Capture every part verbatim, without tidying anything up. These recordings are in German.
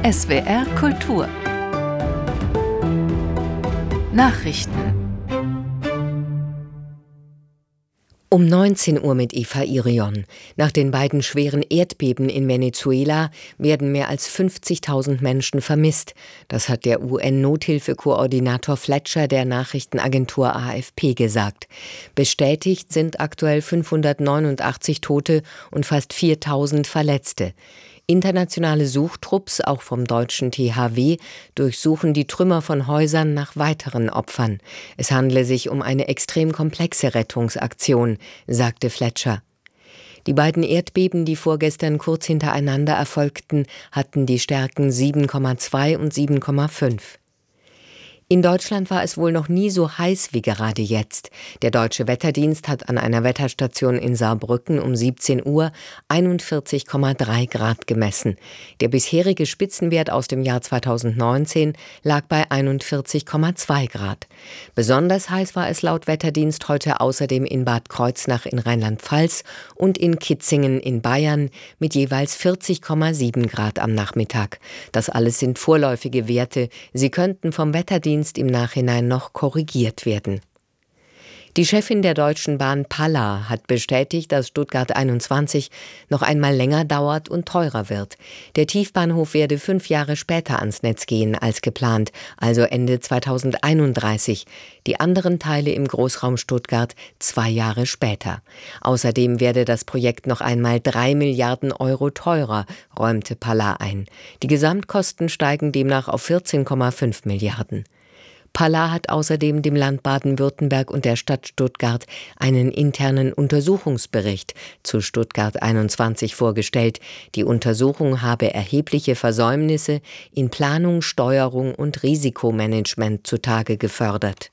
S W R Kultur Nachrichten. Um neunzehn Uhr mit Eva Irion. Nach den beiden schweren Erdbeben in Venezuela werden mehr als fünfzigtausend Menschen vermisst. Das hat der U N-Nothilfekoordinator Fletcher der Nachrichtenagentur A F P gesagt. Bestätigt sind aktuell fünfhundertneunundachtzig Tote und fast viertausend Verletzte. Internationale Suchtrupps, auch vom deutschen T H W, durchsuchen die Trümmer von Häusern nach weiteren Opfern. Es handle sich um eine extrem komplexe Rettungsaktion, sagte Fletcher. Die beiden Erdbeben, die vorgestern kurz hintereinander erfolgten, hatten die Stärken sieben Komma zwei und sieben Komma fünf. In Deutschland war es wohl noch nie so heiß wie gerade jetzt. Der Deutsche Wetterdienst hat an einer Wetterstation in Saarbrücken um siebzehn Uhr einundvierzig Komma drei Grad gemessen. Der bisherige Spitzenwert aus dem Jahr zweitausendneunzehn lag bei einundvierzig Komma zwei Grad. Besonders heiß war es laut Wetterdienst heute außerdem in Bad Kreuznach in Rheinland-Pfalz und in Kitzingen in Bayern mit jeweils vierzig Komma sieben Grad am Nachmittag. Das alles sind vorläufige Werte. Sie könnten vom Wetterdienst im Nachhinein noch korrigiert werden. Die Chefin der Deutschen Bahn Palla hat bestätigt, dass Stuttgart einundzwanzig noch einmal länger dauert und teurer wird. Der Tiefbahnhof werde fünf Jahre später ans Netz gehen als geplant, also Ende zweitausendeinunddreißig. Die anderen Teile im Großraum Stuttgart zwei Jahre später. Außerdem werde das Projekt noch einmal drei Milliarden Euro teurer, räumte Palla ein. Die Gesamtkosten steigen demnach auf vierzehn Komma fünf Milliarden. Palla hat außerdem dem Land Baden-Württemberg und der Stadt Stuttgart einen internen Untersuchungsbericht zu Stuttgart einundzwanzig vorgestellt. Die Untersuchung habe erhebliche Versäumnisse in Planung, Steuerung und Risikomanagement zutage gefördert.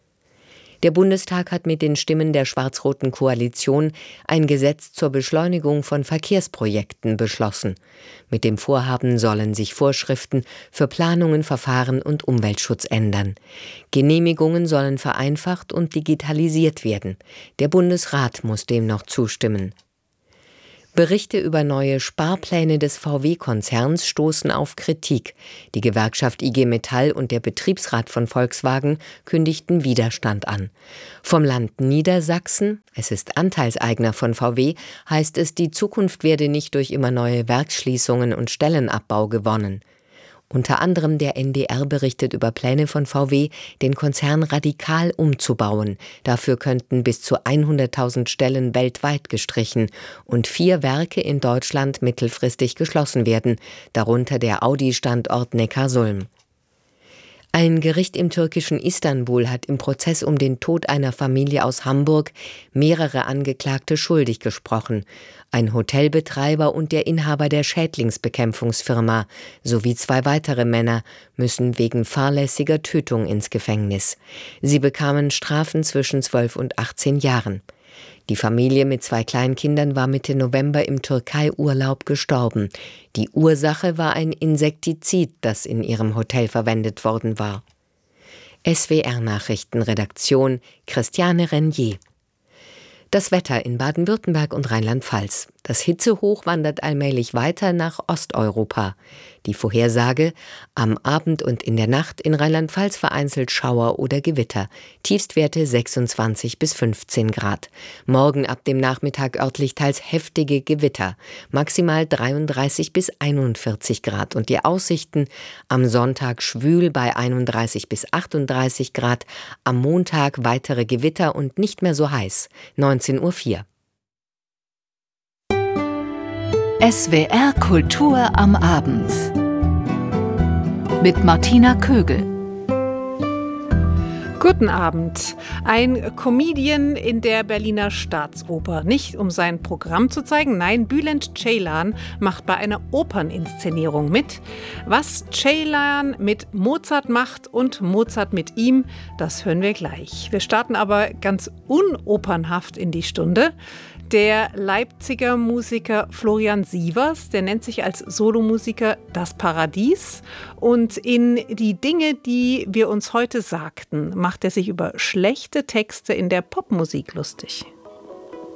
Der Bundestag hat mit den Stimmen der schwarz-roten Koalition ein Gesetz zur Beschleunigung von Verkehrsprojekten beschlossen. Mit dem Vorhaben sollen sich Vorschriften für Planungen, Verfahren und Umweltschutz ändern. Genehmigungen sollen vereinfacht und digitalisiert werden. Der Bundesrat muss dem noch zustimmen. Berichte über neue Sparpläne des V W-Konzerns stoßen auf Kritik. Die Gewerkschaft I G Metall und der Betriebsrat von Volkswagen kündigten Widerstand an. Vom Land Niedersachsen, es ist Anteilseigner von V W, heißt es, die Zukunft werde nicht durch immer neue Werksschließungen und Stellenabbau gewonnen. Unter anderem der N D R berichtet über Pläne von V W, den Konzern radikal umzubauen. Dafür könnten bis zu hunderttausend Stellen weltweit gestrichen und vier Werke in Deutschland mittelfristig geschlossen werden, darunter der Audi-Standort Neckarsulm. Ein Gericht im türkischen Istanbul hat im Prozess um den Tod einer Familie aus Hamburg mehrere Angeklagte schuldig gesprochen. Ein Hotelbetreiber und der Inhaber der Schädlingsbekämpfungsfirma sowie zwei weitere Männer müssen wegen fahrlässiger Tötung ins Gefängnis. Sie bekamen Strafen zwischen zwölf und achtzehn Jahren. Die Familie mit zwei Kleinkindern war Mitte November im Türkei-Urlaub gestorben. Die Ursache war ein Insektizid, das in ihrem Hotel verwendet worden war. S W R-Nachrichtenredaktion Christiane Renier. Das Wetter in Baden-Württemberg und Rheinland-Pfalz. Das Hitzehoch wandert allmählich weiter nach Osteuropa. Die Vorhersage: am Abend und in der Nacht in Rheinland-Pfalz vereinzelt Schauer oder Gewitter. Tiefstwerte sechsundzwanzig bis fünfzehn Grad. Morgen ab dem Nachmittag örtlich teils heftige Gewitter. Maximal dreiunddreißig bis einundvierzig Grad. Und die Aussichten: am Sonntag schwül bei einunddreißig bis achtunddreißig Grad. Am Montag weitere Gewitter und nicht mehr so heiß. neunzehn Uhr vier. S W R Kultur am Abend mit Martina Kögel. Guten Abend. Ein Comedian in der Berliner Staatsoper. Nicht um sein Programm zu zeigen, nein, Bülent Ceylan macht bei einer Operninszenierung mit. Was Ceylan mit Mozart macht und Mozart mit ihm, das hören wir gleich. Wir starten aber ganz unopernhaft in die Stunde. Der Leipziger Musiker Florian Sievers, der nennt sich als Solomusiker Das Paradies. Und in die Dinge, die wir uns heute sagten, macht er sich über schlechte Texte in der Popmusik lustig.